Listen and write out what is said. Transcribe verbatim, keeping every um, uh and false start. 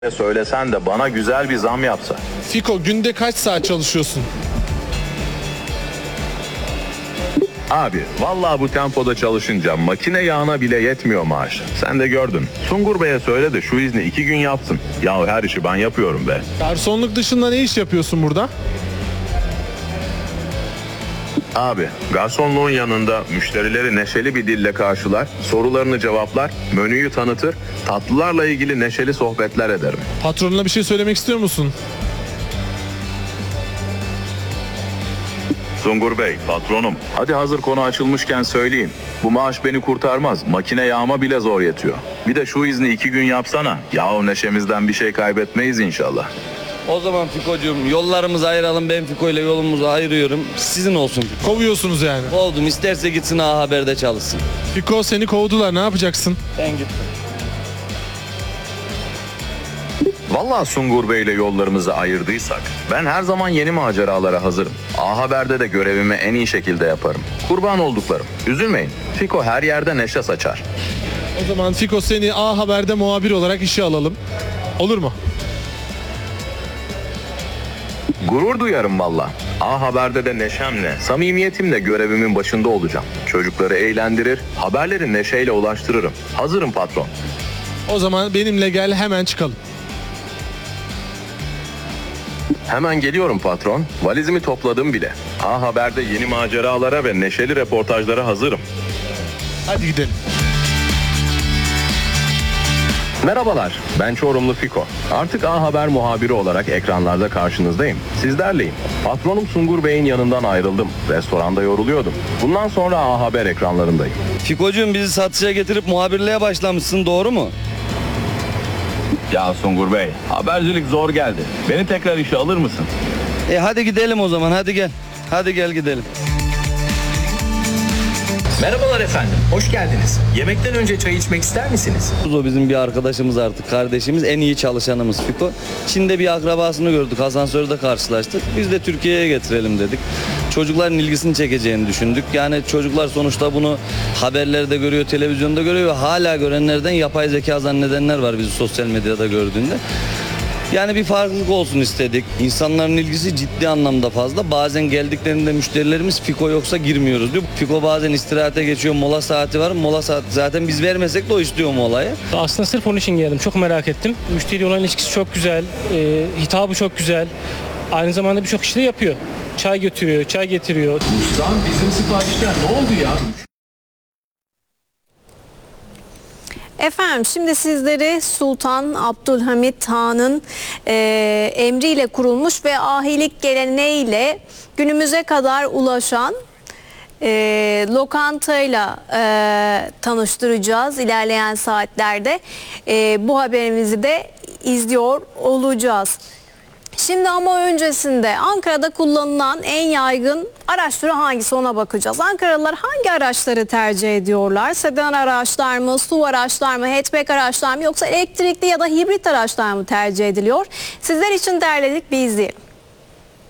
Söylesen de bana güzel bir zam yapsa. Fiko, günde kaç saat çalışıyorsun? Abi vallahi bu tempoda çalışınca makine yağına bile yetmiyor maaş. Sen de gördün. Sungur Bey'e söyle de şu izni iki gün yapsın. Yahu her işi ben yapıyorum be. Garsonluk dışında ne iş yapıyorsun burada? Abi garsonluğun yanında müşterileri neşeli bir dille karşılar, sorularını cevaplar, menüyü tanıtır, tatlılarla ilgili neşeli sohbetler ederim. Patronuna bir şey söylemek istiyor musun? Sungur Bey, patronum. Hadi hazır konu açılmışken söyleyeyim. Bu maaş beni kurtarmaz. Makine yağma bile zor yetiyor. Bir de şu izni iki gün yapsana. Yahu neşemizden bir şey kaybetmeyiz inşallah. O zaman Fiko'cum yollarımızı ayıralım. Ben Fiko ile yolumuzu ayırıyorum. Sizin olsun. Kovuyorsunuz yani. Kovdum. İsterse gitsin A Haber'de çalışsın. Fiko, seni kovdular, ne yapacaksın? Ben gittim. Vallahi Sungur Bey ile yollarımızı ayırdıysak ben her zaman yeni maceralara hazırım. A Haber'de de görevimi en iyi şekilde yaparım. Kurban olduklarım. Üzülmeyin. Fiko her yerde neşe saçar. O zaman Fiko, seni A Haber'de muhabir olarak işe alalım. Olur mu? Gurur duyarım valla. A Haber'de de neşemle, samimiyetimle görevimin başında olacağım. Çocukları eğlendirir, haberleri neşeyle ulaştırırım. Hazırım patron. O zaman benimle gel, hemen çıkalım. Hemen geliyorum patron. Valizimi topladım bile. A Haber'de yeni maceralara ve neşeli reportajlara hazırım. Hadi gidelim. Merhabalar, ben Çorumlu Fiko. Artık A Haber muhabiri olarak ekranlarda karşınızdayım. Sizlerleyim. Patronum Sungur Bey'in yanından ayrıldım. Restoranda yoruluyordum. Bundan sonra A Haber ekranlarındayım. Fiko'cum bizi satışa getirip muhabirliğe başlamışsın, doğru mu? Ya Sungur Bey, habercilik zor geldi. Beni tekrar işe alır mısın? E hadi gidelim o zaman, hadi gel. Hadi gel gidelim. Merhabalar efendim, hoş geldiniz. Yemekten önce çay içmek ister misiniz? O bizim bir arkadaşımız artık, kardeşimiz, en iyi çalışanımız Fiko. Çin'de bir akrabasını gördük, asansörde karşılaştık. Biz de Türkiye'ye getirelim dedik. Çocukların ilgisini çekeceğini düşündük. Yani çocuklar sonuçta bunu haberlerde görüyor, televizyonda görüyor ve hala görenlerden yapay zeka zannedenler var bizi sosyal medyada gördüğünde. Yani bir farklılık olsun istedik. İnsanların ilgisi ciddi anlamda fazla. Bazen geldiklerinde müşterilerimiz Fiko yoksa girmiyoruz diyor. Fiko bazen istirahate geçiyor, mola saati var. Mola saati zaten biz vermesek de o istiyor molayı. Aslında sırf onun için geldim. Çok merak ettim. Müşteriyle olan ilişkisi çok güzel. E, hitabı çok güzel. Aynı zamanda birçok işi de yapıyor. Çay götürüyor, çay getiriyor. Ustam bizim siparişler ne oldu ya? Efendim, şimdi sizleri Sultan Abdülhamit Han'ın e, emriyle kurulmuş ve ahilik geleneğiyle günümüze kadar ulaşan e, lokantayla e, tanıştıracağız ilerleyen saatlerde. E, bu haberimizi de izliyor olacağız. Şimdi ama öncesinde Ankara'da kullanılan en yaygın araç türü hangisi, ona bakacağız. Ankaralılar hangi araçları tercih ediyorlar? Sedan araçlar mı, S U V araçlar mı, hatchback araçlar mı, yoksa elektrikli ya da hibrit araçlar mı tercih ediliyor? Sizler için derledik, bir izleyelim.